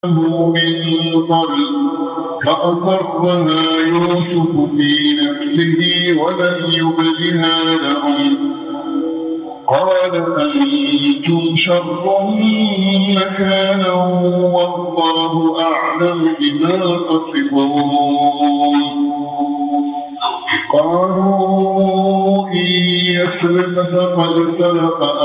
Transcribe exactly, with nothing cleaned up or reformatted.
من قبل فأصرها يوسف في نفسه ولم يبدها لهم قال أنتم شر مكانا والله أعلم بما تصفون قالوا إن يسرق فقد سرق